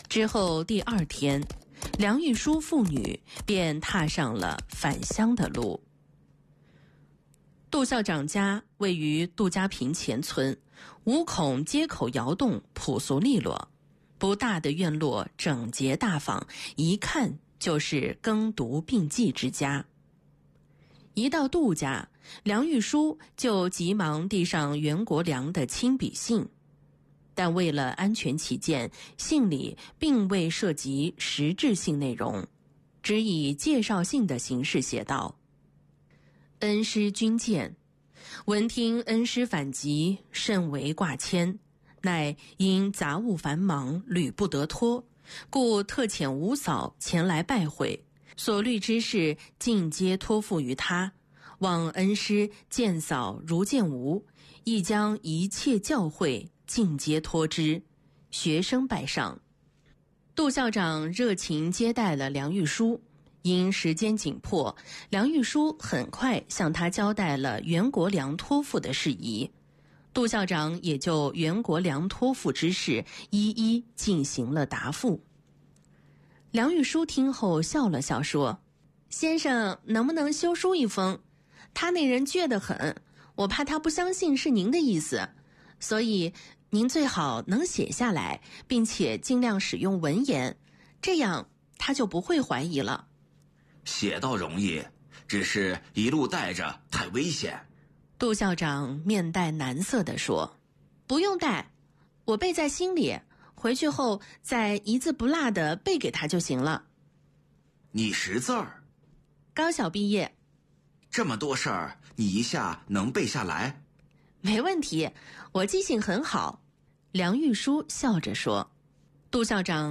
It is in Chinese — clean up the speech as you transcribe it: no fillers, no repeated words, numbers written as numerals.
之后第2天，梁玉书父女便踏上了返乡的路。杜校长家位于杜家坪前村，5孔街口窑洞，朴素利落，不大的院落整洁大方，一看就是耕读并济之家。一到杜家，梁玉书就急忙递上袁国良的亲笔信，但为了安全起见，信里并未涉及实质性内容，只以介绍信的形式写道：恩师君见，闻听恩师返籍，甚为挂牵，乃因杂务繁忙，屡不得脱，故特遣吴嫂前来拜会，所虑之事尽皆托付于他，望恩师见嫂如见吾，亦将一切教诲尽皆托之，学生拜上。杜校长热情接待了梁玉书，因时间紧迫，梁玉书很快向他交代了袁国良托付的事宜，杜校长也就袁国良托付之事一一进行了答复。梁玉书听后笑了笑说：先生能不能修书一封？他那人倔得很，我怕他不相信是您的意思，所以您最好能写下来，并且尽量使用文言，这样他就不会怀疑了。 写倒容易，只是一路带着太危险。 杜校长面带难色地说：不用带，我背在心里，回去后再一字不落地背给他就行了。 你识字儿？ 高小毕业。 这么多事儿，你一下能背下来？ 没问题，我记性很好。梁玉书笑着说。杜校长